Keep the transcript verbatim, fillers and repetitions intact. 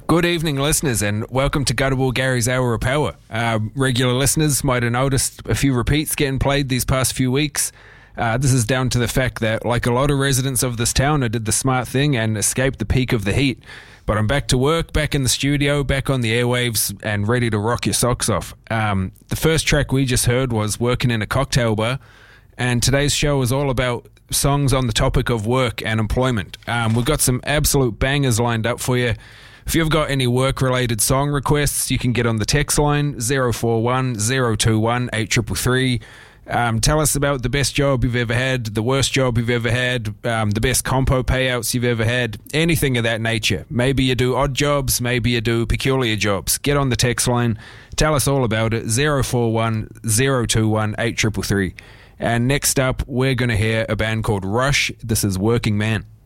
Good evening, listeners, and welcome to Gutterball Gary's Hour of Power. Uh, regular listeners might have noticed a few repeats getting played these past few weeks. Uh, this is down to the fact that, like a lot of residents of this town, I did the smart thing and escaped the peak of the heat. But I'm back to work, back in the studio, back on the airwaves, and ready to rock your socks off. Um, the first track we just heard was Working in a Cocktail Bar, and today's show is all about songs on the topic of work and employment. Um, we've got some absolute bangers lined up for you. If you've got any work-related song requests, you can get on the text line zero four one, zero two one, eight three three three. Um, tell us about the best job you've ever had, the worst job you've ever had, um, the best compo payouts you've ever had, anything of that nature. Maybe you do odd jobs, maybe you do peculiar jobs. Get on the text line, tell us all about it, zero four one, zero two one, eight three three three. And next up, we're going to hear a band called Rush. This is Working Man.